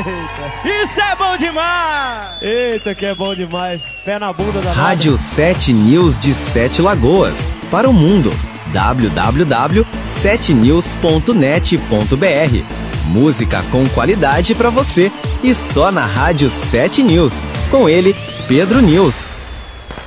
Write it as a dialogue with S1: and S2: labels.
S1: Isso é bom demais!
S2: Eita, que é bom demais. Pé na bunda da
S3: Rádio 7 News de Sete Lagoas. Para o mundo. www.7news.net.br. Música com qualidade para você. E só na Rádio 7 News. Com ele, Pedro News.